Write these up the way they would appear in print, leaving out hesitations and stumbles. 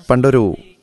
പണ്ടൊരു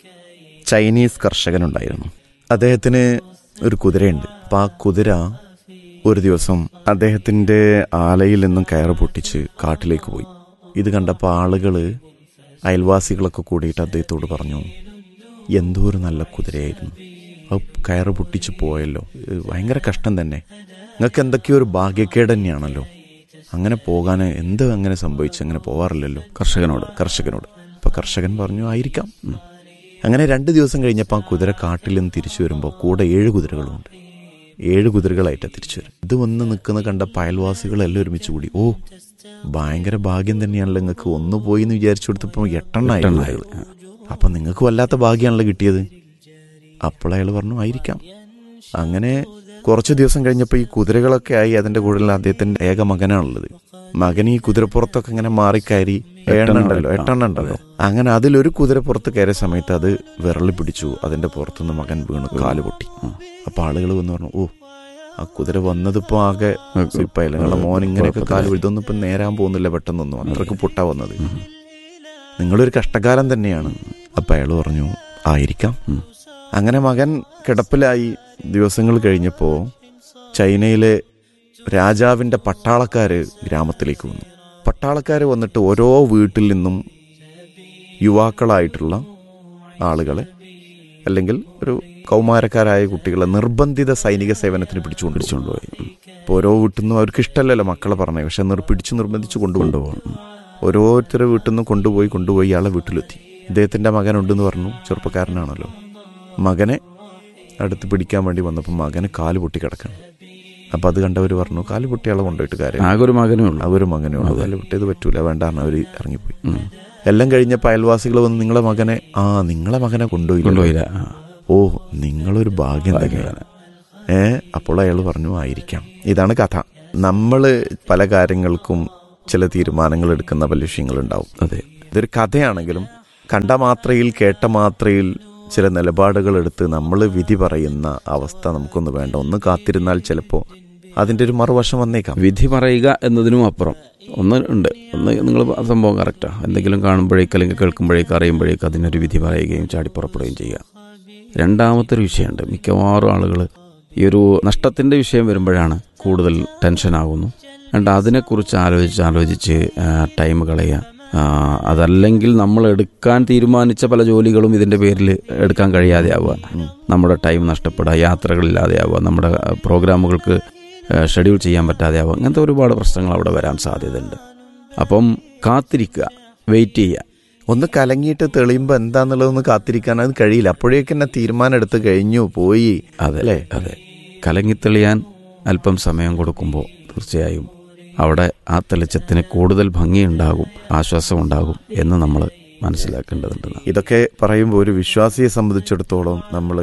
ചൈനീസ് കർഷകനുണ്ടായിരുന്നു. അദ്ദേഹത്തിന് ഒരു കുതിരയുണ്ട്. അപ്പം ആ കുതിര ഒരു ദിവസം അദ്ദേഹത്തിൻ്റെ ആലയിൽ നിന്നും കയറ് പൊട്ടിച്ച് കാട്ടിലേക്ക് പോയി. ഇത് കണ്ടപ്പോൾ ആളുകൾ, അയൽവാസികളൊക്കെ കൂടിയിട്ട് അദ്ദേഹത്തോട് പറഞ്ഞു, എന്തോ ഒരു നല്ല കുതിരയായിരുന്നു, അത് കയറ് പൊട്ടിച്ച് പോയല്ലോ, ഭയങ്കര കഷ്ടം തന്നെ, നിങ്ങൾക്ക് എന്തൊക്കെയോ ഒരു ഭാഗ്യക്കേട് തന്നെയാണല്ലോ, അങ്ങനെ പോകാൻ എന്ത് അങ്ങനെ സംഭവിച്ചു, അങ്ങനെ പോവാറില്ലല്ലോ കർഷകനോട്. അപ്പോൾ കർഷകൻ പറഞ്ഞു, ആയിരിക്കാം. അങ്ങനെ 2 ദിവസം കഴിഞ്ഞപ്പോൾ ആ കുതിര കാട്ടിൽ നിന്ന് തിരിച്ചു വരുമ്പോൾ കൂടെ 7 കുതിരകളുമുണ്ട്. 7 കുതിരകളായിട്ടാണ് തിരിച്ചു വരും. ഇത് വന്ന് നിൽക്കുന്ന കണ്ട അയൽവാസികളെല്ലാം ഒരുമിച്ച് കൂടി, ഓ ഭയങ്കര ഭാഗ്യം തന്നെയാണല്ലോ, നിങ്ങൾക്ക് ഒന്ന് പോയി എന്ന് വിചാരിച്ചു കൊടുത്തപ്പോൾ 8 അപ്പം നിങ്ങൾക്ക് വല്ലാത്ത ഭാഗ്യമാണല്ലോ കിട്ടിയത്. അപ്പോൾ അയാൾ പറഞ്ഞു, ആയിരിക്കാം. അങ്ങനെ കുറച്ച് ദിവസം കഴിഞ്ഞപ്പോൾ ഈ കുതിരകളൊക്കെ ആയി. അതിൻ്റെ കൂടുതൽ അദ്ദേഹത്തിൻ്റെ ഏക മകനാണുള്ളത്. മകൻ ഈ കുതിരപ്പുറത്തൊക്കെ ഇങ്ങനെ മാറിക്കയറി 8 ഉണ്ടല്ലോ. അങ്ങനെ അതിലൊരു കുതിരപ്പുറത്ത് കയറിയ സമയത്ത് അത് വിരൽ പിടിച്ചു. അതിൻ്റെ പുറത്തുനിന്ന് മകൻ വീണ് കാല് പൊട്ടി. അപ്പോൾ ആളുകൾ വന്ന് പറഞ്ഞു, ഓ ആ കുതിര വന്നതിപ്പോൾ ആകെ ഇപ്പം നിങ്ങളുടെ മോൻ ഇങ്ങനെയൊക്കെ കാല് ഇതൊന്നും ഇപ്പം നേരാൻ പോകുന്നില്ല, പെട്ടെന്നൊന്നും അത്രക്ക് പൊട്ടാ വന്നത്, നിങ്ങളൊരു കഷ്ടകാലം തന്നെയാണ്. അപ്പം അയാൾ പറഞ്ഞു, ആയിരിക്കാം. അങ്ങനെ മകൻ കിടപ്പിലായി. ദിവസങ്ങൾ കഴിഞ്ഞപ്പോൾ ചൈനയിലെ രാജാവിൻ്റെ പട്ടാളക്കാർ ഗ്രാമത്തിലേക്ക് വന്നു. പട്ടാളക്കാർ വന്നിട്ട് ഓരോ വീട്ടിൽ നിന്നും യുവാക്കളായിട്ടുള്ള ആളുകളെ, അല്ലെങ്കിൽ ഒരു കൗമാരക്കാരായ കുട്ടികളെ നിർബന്ധിത സൈനിക സേവനത്തിന് പിടിച്ചുകൊണ്ടുപോയി. ഇപ്പോൾ ഓരോ വീട്ടിൽ നിന്നും അവർക്ക് ഇഷ്ടമല്ലല്ലോ മക്കളെ പറഞ്ഞത്, പക്ഷെ നിർബന്ധിച്ച് കൊണ്ടുപോകും. ഓരോരുത്തരുടെ വീട്ടിൽ നിന്നും കൊണ്ടുപോയി ഇയാളെ വീട്ടിലെത്തി. ഇദ്ദേഹത്തിൻ്റെ മകനുണ്ടെന്ന് പറഞ്ഞു, ചെറുപ്പക്കാരനാണല്ലോ. മകനെ അടുത്ത് പിടിക്കാൻ വേണ്ടി വന്നപ്പോൾ മകന് കാല് പൊട്ടി കിടക്കണം. അപ്പം അത് കണ്ടവർ പറഞ്ഞു, കാല് പൊട്ടിയാളെ കൊണ്ടുപോയിട്ട് കാര്യം, ഒരു മകനേ ഉള്ളൂ, കാല് പൊട്ടിയത് പറ്റൂല, വേണ്ടാന്ന് അവർ ഇറങ്ങിപ്പോയി. എല്ലാം കഴിഞ്ഞപ്പോൾ അയൽവാസികൾ വന്ന്, നിങ്ങളെ മകനെ കൊണ്ടുപോയില്ല. ഓ നിങ്ങളൊരു ഭാഗ്യം തന്നെയാണ്. അപ്പോൾ അയാൾ പറഞ്ഞു, ആയിരിക്കാം. ഇതാണ് കഥ. നമ്മൾ പല കാര്യങ്ങൾക്കും ചില തീരുമാനങ്ങൾ എടുക്കുന്ന പല വിഷയങ്ങളുണ്ടാവും. അതെ, ഇതൊരു കഥയാണെങ്കിലും കണ്ട മാത്രയിൽ കേട്ട മാത്രയിൽ ചില നിലപാടുകൾ എടുത്ത് നമ്മൾ വിധി പറയുന്ന അവസ്ഥ നമുക്കൊന്ന് വേണ്ട. ഒന്ന് കാത്തിരുന്നാൽ ചിലപ്പോൾ അതിൻ്റെ ഒരു മറുവശം വന്നേക്കാം. വിധി പറയുക എന്നതിനും അപ്പുറം ഒന്ന് ഉണ്ട്. ഒന്ന് നിങ്ങൾ സംഭവം കറക്റ്റാണ്, എന്തെങ്കിലും കാണുമ്പോഴേക്ക് അല്ലെങ്കിൽ കേൾക്കുമ്പോഴേക്ക് അറിയുമ്പോഴേക്ക് അതിനൊരു വിധി പറയുകയും ചാടിപ്പുറപ്പെടുകയും ചെയ്യുക. രണ്ടാമത്തെ ഒരു വിഷയമുണ്ട്. മിക്കവാറും ആളുകൾ ഈ ഒരു നഷ്ടത്തിൻ്റെ വിഷയം വരുമ്പോഴാണ് കൂടുതൽ ടെൻഷനാകുന്നു. അതിനെക്കുറിച്ച് ആലോചിച്ച് ടൈം കളയുക. അതല്ലെങ്കിൽ നമ്മൾ എടുക്കാൻ തീരുമാനിച്ച പല ജോലികളും ഇതിൻ്റെ പേരിൽ എടുക്കാൻ കഴിയാതെ ആവുക, നമ്മുടെ ടൈം നഷ്ടപ്പെടുക, യാത്രകളില്ലാതെ ആവുക, നമ്മുടെ പ്രോഗ്രാമുകൾക്ക് ഷെഡ്യൂൾ ചെയ്യാൻ പറ്റാതെ ആവുക, അങ്ങനത്തെ ഒരുപാട് പ്രശ്നങ്ങൾ അവിടെ വരാൻ സാധ്യതയുണ്ട്. അപ്പം കാത്തിരിക്കുക, വെയിറ്റ് ചെയ്യുക. ഒന്ന് കലങ്ങിയിട്ട് തെളിയുമ്പോൾ എന്താണെന്നുള്ളതൊന്ന് കാത്തിരിക്കാൻ അത് കഴിയില്ല. അപ്പോഴേക്ക് തന്നെ തീരുമാനം എടുത്ത് കഴിഞ്ഞു പോയി. അതെ, കലങ്ങിത്തെളിയാൻ അല്പം സമയം കൊടുക്കുമ്പോൾ തീർച്ചയായും അവിടെ ആ തെളിച്ചത്തിന് കൂടുതൽ ഭംഗിയുണ്ടാകും, ആശ്വാസമുണ്ടാകും എന്ന് നമ്മൾ മനസ്സിലാക്കേണ്ടതുണ്ട്. ഇതൊക്കെ പറയുമ്പോൾ ഒരു വിശ്വാസിയെ സംബന്ധിച്ചിടത്തോളം നമ്മൾ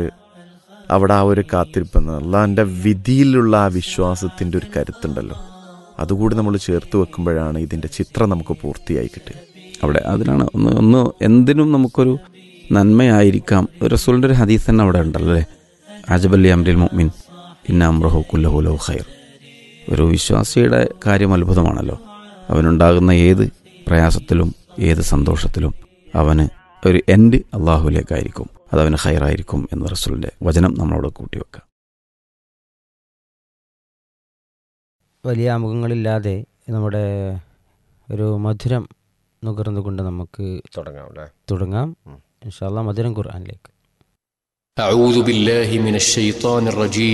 അവിടെ ആ ഒരു കാത്തിരിപ്പെന്ന് അള്ളാഹിൻ്റെ വിധിയിലുള്ള ആ വിശ്വാസത്തിൻ്റെ ഒരു കരുത്തുണ്ടല്ലോ, അതുകൂടി നമ്മൾ ചേർത്ത് വെക്കുമ്പോഴാണ് ഇതിൻ്റെ ചിത്രം നമുക്ക് പൂർത്തിയായി കിട്ടുക. അവിടെ അതിനാണ് ഒന്ന് എന്തിനും നമുക്കൊരു നന്മയായിരിക്കാം. റസൂലിൻ്റെ ഒരു ഹദീസ് തന്നെ അവിടെ ഉണ്ടല്ലോ, അല്ലേ? അജബല്ലി അംരിൽ മുഅ്മിൻ ഇന്ന അംറഹു കുല്ലഹു ലഹു ഖൈർ. ഒരു വിശ്വാസിയുടെ കാര്യം അത്ഭുതമാണല്ലോ. അവനുണ്ടാകുന്ന ഏത് പ്രയാസത്തിലും ഏത് സന്തോഷത്തിലും അവന് ഒരു എൻഡ് അള്ളാഹുവിലേക്കായിരിക്കും, അതവന് ഖൈറായിരിക്കും എന്ന് റസൂലിൻ്റെ വചനം നമ്മളോട് കൂട്ടിവെക്കുക. വലിയ ആമുഖങ്ങളില്ലാതെ നമ്മുടെ ഒരു മധുരം നുകർന്നുകൊണ്ട് നമുക്ക് തുടങ്ങാം. ഇൻഷാ അല്ലാഹ് മധുരം ഖുർആനിലേക്ക്. أعوذ بالله من الشيطان الرجيم